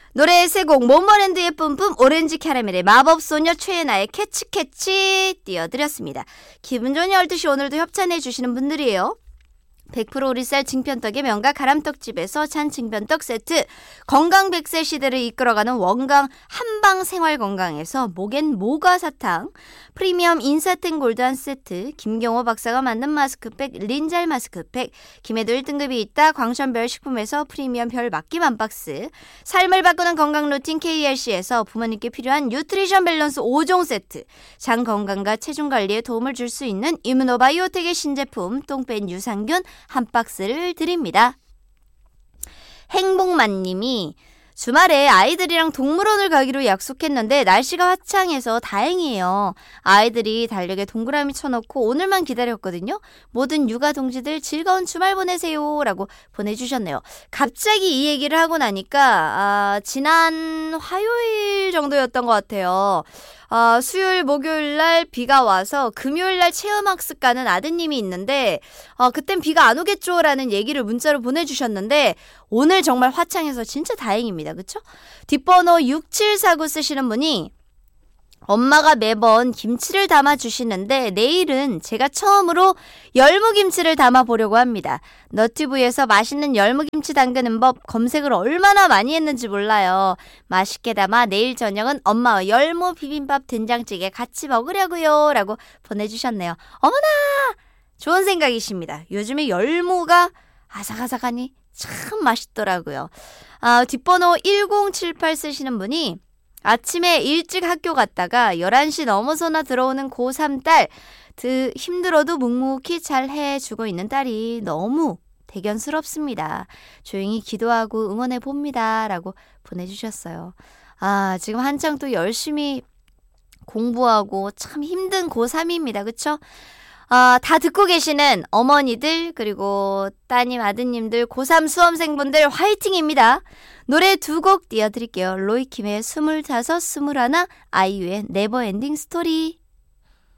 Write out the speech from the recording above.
노래 세 곡 모모랜드의 뿜뿜, 오렌지 캐러멜의 마법소녀, 최애나의 캐치캐치 띄워드렸습니다. 기분 좋은 12시 오늘도 협찬해 주시는 분들이에요. 100% 오리쌀 징편떡의 명가 가람떡집에서 찬 징편떡 세트, 건강 100세 시대를 이끌어가는 원강 한방 생활건강에서 목엔 모과 사탕, 프리미엄 인사텐 골드 한 세트, 김경호 박사가 만든 마스크팩 린잘 마스크팩, 김해도 1등급이 있다 광천별 식품에서 프리미엄 별 맡김 한 박스, 삶을 바꾸는 건강 루틴 KRC에서 부모님께 필요한 뉴트리션 밸런스 5종 세트, 장 건강과 체중 관리에 도움을 줄 수 있는 이뮤노바이오텍의 신제품 똥뺀 유산균 한 박스를 드립니다. 행복만님이 주말에 아이들이랑 동물원을 가기로 약속했는데 날씨가 화창해서 다행이에요. 아이들이 달력에 동그라미 쳐놓고 오늘만 기다렸거든요. 모든 육아 동지들 즐거운 주말 보내세요 라고 보내주셨네요. 갑자기 이 얘기를 하고 나니까 지난 화요일 정도였던 것 같아요. 수요일 목요일 날 비가 와서 금요일 날 체험학습 가는 아드님이 있는데 그땐 비가 안 오겠죠 라는 얘기를 문자로 보내주셨는데 오늘 정말 화창해서 진짜 다행입니다. 그쵸? 뒷번호 6749 쓰시는 분이 엄마가 매번 김치를 담아주시는데 내일은 제가 처음으로 열무김치를 담아보려고 합니다. 너튜브에서 맛있는 열무김치 담그는 법 검색을 얼마나 많이 했는지 몰라요. 맛있게 담아 내일 저녁은 엄마와 열무 비빔밥 된장찌개 같이 먹으려고요 라고 보내주셨네요. 어머나! 좋은 생각이십니다. 요즘에 열무가 아삭아삭하니 참 맛있더라고요. 뒷번호 1078 쓰시는 분이 아침에 일찍 학교 갔다가 11시 넘어서나 들어오는 고3 딸, 힘들어도 묵묵히 잘 해주고 있는 딸이 너무 대견스럽습니다. 조용히 기도하고 응원해 봅니다 라고 보내주셨어요. 지금 한창 또 열심히 공부하고 참 힘든 고3입니다. 그쵸? 다 듣고 계시는 어머니들 그리고 따님 아드님들 고3 수험생분들 화이팅입니다. 노래 두 곡 띄워드릴게요. 로이킴의 25, 21, 아이유의 네버엔딩 스토리.